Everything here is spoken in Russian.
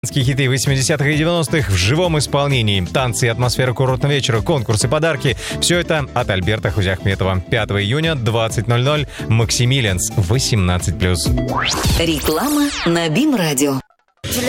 Хиты 80-х и 90-х в живом исполнении. Танцы и атмосфера курортного вечера, конкурсы, подарки. Все это от Альберта Хузяхметова. 5 июня, 20:00. Максимилианс, 18+. Реклама на БИМ-радио.